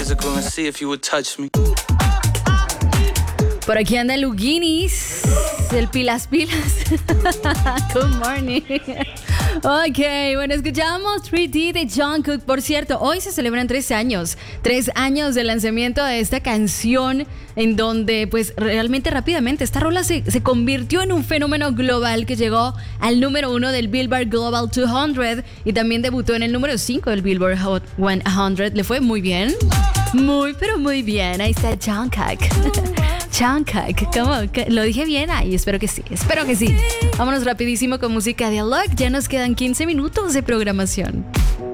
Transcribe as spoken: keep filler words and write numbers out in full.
physical and see if you would touch me. Por aquí anda Luginis, el pilas pilas. Good morning. Ok, bueno, escuchamos tres D de Jungkook. Por cierto, hoy se celebran tres años. Tres años del lanzamiento de esta canción, en donde pues realmente rápidamente esta rola se, se convirtió en un fenómeno global que llegó al número uno del Billboard Global doscientos y también debutó en el número cinco del Billboard Hot cien. Le fue muy bien. Muy, pero muy bien. Ahí está Jungkook. Jungkook, ¿cómo? ¿Lo dije bien? Ay, espero que sí, espero que sí. Vámonos rapidísimo con música de Alok. Ya nos quedan quince minutos de programación.